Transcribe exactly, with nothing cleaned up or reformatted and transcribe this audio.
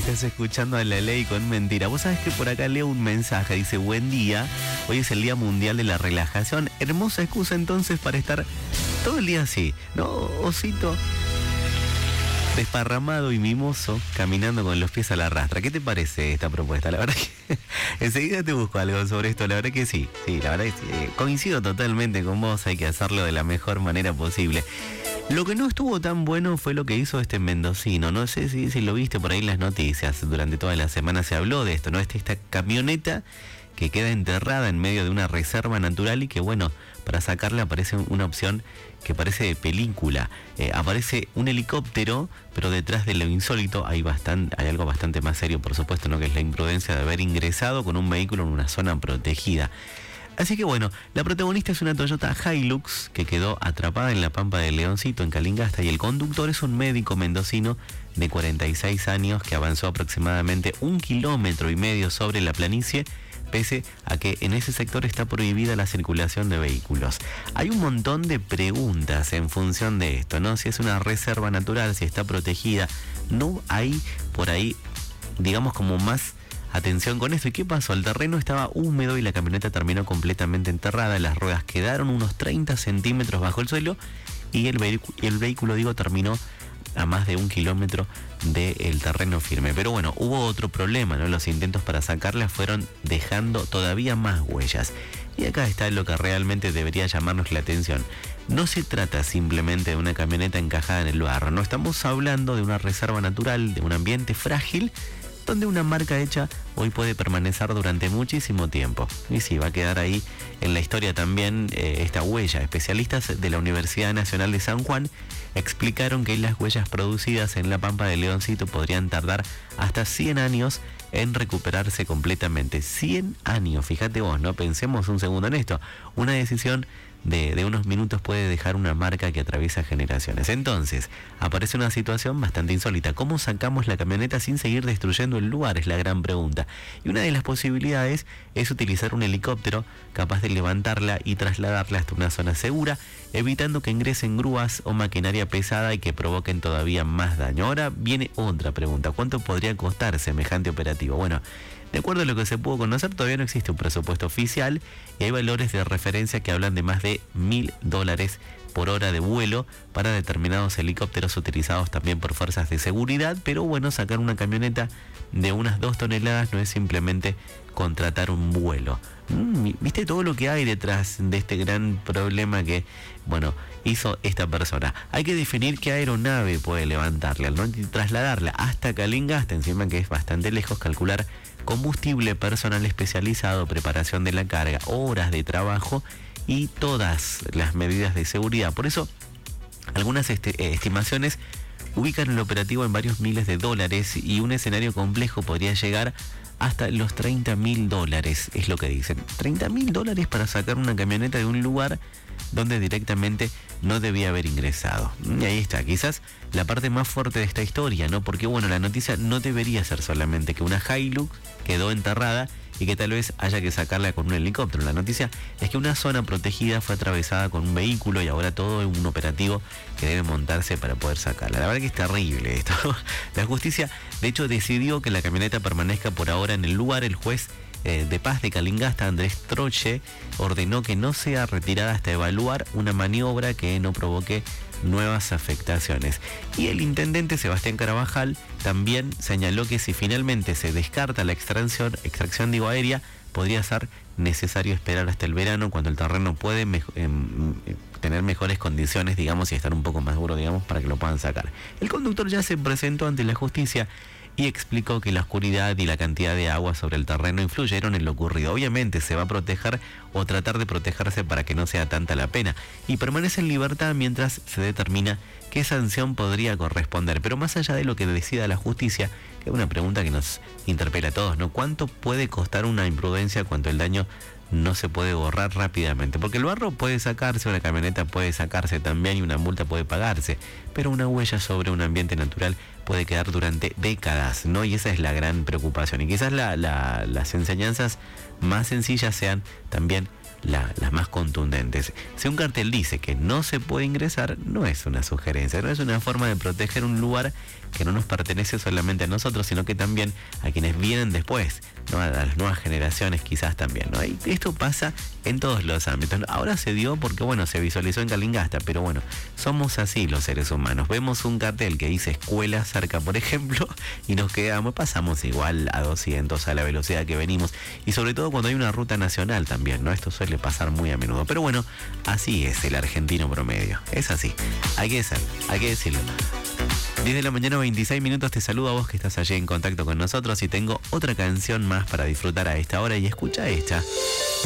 Estás escuchando a La Ley con Mentira. Vos sabés que por acá leo un mensaje, dice: buen día, hoy es el Día Mundial de la Relajación. Hermosa excusa entonces para estar todo el día así, ¿no, osito? Desparramado y mimoso, caminando con los pies a la rastra. ¿Qué te parece esta propuesta? La verdad que enseguida te busco algo sobre esto. La verdad que sí, sí, la verdad que sí. Coincido totalmente con vos, hay que hacerlo de la mejor manera posible. Lo que no estuvo tan bueno fue lo que hizo este mendocino. No sé si, si lo viste por ahí en las noticias. Durante toda la semana se habló de esto, ¿no? Esta, esta camioneta que queda enterrada en medio de una reserva natural y que, bueno, para sacarla aparece una opción que parece de película. Eh, aparece un helicóptero, pero detrás de lo insólito hay, bastante, hay algo bastante más serio, por supuesto, ¿no? Que es la imprudencia de haber ingresado con un vehículo en una zona protegida. Así que bueno, la protagonista es una Toyota Hilux que quedó atrapada en la Pampa del Leoncito, en Calingasta, y el conductor es un médico mendocino de cuarenta y seis años que avanzó aproximadamente un kilómetro y medio sobre la planicie, pese a que en ese sector está prohibida la circulación de vehículos. Hay un montón de preguntas en función de esto, ¿no? Si es una reserva natural, si está protegida, no hay por ahí, digamos, como más atención con esto. ¿Y qué pasó? El terreno estaba húmedo y la camioneta terminó completamente enterrada. Las ruedas quedaron unos treinta centímetros bajo el suelo y el, vehicu- el vehículo, digo, terminó a más de un kilómetro del terreno firme. Pero bueno, hubo otro problema, ¿no? Los intentos para sacarla fueron dejando todavía más huellas. Y acá está lo que realmente debería llamarnos la atención. No se trata simplemente de una camioneta encajada en el barro. No estamos hablando de una reserva natural, de un ambiente frágil, donde una marca hecha hoy puede permanecer durante muchísimo tiempo. Y sí, va a quedar ahí en la historia también eh, esta huella. Especialistas de la Universidad Nacional de San Juan explicaron que las huellas producidas en la Pampa del Leoncito podrían tardar hasta cien años en recuperarse completamente. cien años, fíjate vos, ¿no? Pensemos un segundo en esto. Una decisión de, de unos minutos puede dejar una marca que atraviesa generaciones. Entonces, aparece una situación bastante insólita. ¿Cómo sacamos la camioneta sin seguir destruyendo el lugar? Es la gran pregunta. Y una de las posibilidades es utilizar un helicóptero capaz de levantarla y trasladarla hasta una zona segura, evitando que ingresen grúas o maquinaria pesada y que provoquen todavía más daño. Ahora viene otra pregunta. ¿Cuánto podría costar semejante operativo? Bueno, de acuerdo a lo que se pudo conocer, todavía no existe un presupuesto oficial y hay valores de referencia que hablan de más de mil dólares por hora de vuelo para determinados helicópteros utilizados también por fuerzas de seguridad. Pero bueno, sacar una camioneta de unas dos toneladas no es simplemente contratar un vuelo. Mm, ¿Viste todo lo que hay detrás de este gran problema que, bueno, hizo esta persona? Hay que definir qué aeronave puede levantarla, ¿no? Y trasladarla hasta Calingasta, encima que es bastante lejos, calcular combustible, personal especializado, preparación de la carga, horas de trabajo y todas las medidas de seguridad. Por eso, algunas este, estimaciones ubican el operativo en varios miles de dólares y un escenario complejo podría llegar hasta los treinta mil dólares, es lo que dicen. treinta mil dólares para sacar una camioneta de un lugar donde directamente no debía haber ingresado. Y ahí está, quizás la parte más fuerte de esta historia, ¿no? Porque bueno, la noticia no debería ser solamente que una Hilux quedó enterrada y que tal vez haya que sacarla con un helicóptero. La noticia es que una zona protegida fue atravesada con un vehículo y ahora todo es un operativo que debe montarse para poder sacarla. La verdad que es terrible esto. La justicia, de hecho, decidió que la camioneta permanezca por ahora en el lugar. El juez eh, de paz de Calingasta, Andrés Troche, ordenó que no sea retirada hasta evaluar una maniobra que no provoque nuevas afectaciones. Y el intendente Sebastián Carabajal también señaló que si finalmente se descarta la extracción, extracción digo, aérea, podría ser necesario esperar hasta el verano, cuando el terreno puede mejo- eh, tener mejores condiciones, digamos, y estar un poco más duro, digamos, para que lo puedan sacar. El conductor ya se presentó ante la justicia y explicó que la oscuridad y la cantidad de agua sobre el terreno influyeron en lo ocurrido. Obviamente se va a proteger o tratar de protegerse para que no sea tanta la pena, y permanece en libertad mientras se determina qué sanción podría corresponder. Pero más allá de lo que decida la justicia, que es una pregunta que nos interpela a todos, ¿no? ¿Cuánto puede costar una imprudencia cuando el daño no se puede borrar rápidamente? Porque el barro puede sacarse, una camioneta puede sacarse también y una multa puede pagarse, pero una huella sobre un ambiente natural puede quedar durante décadas, ¿no? Y esa es la gran preocupación. Y quizás la, la, las enseñanzas más sencillas sean también la, las más contundentes. Si un cartel dice que no se puede ingresar, no es una sugerencia, no es una forma de proteger un lugar que no nos pertenece solamente a nosotros, sino que también a quienes vienen después, ¿no? A las nuevas generaciones quizás también, ¿no? Y esto pasa en todos los ámbitos. Ahora se dio porque, bueno, se visualizó en Calingasta, pero bueno, somos así los seres humanos. Vemos un cartel que dice escuela cerca, por ejemplo, y nos quedamos, pasamos igual a doscientos a la velocidad que venimos, y sobre todo cuando hay una ruta nacional también, ¿no? Esto suele pasar muy a menudo, pero bueno, así es el argentino promedio, es así, hay que ser, hay que decirlo. diez de la mañana, veintiséis minutos, te saludo a vos que estás allí en contacto con nosotros y tengo otra canción más para disfrutar a esta hora y escucha esta.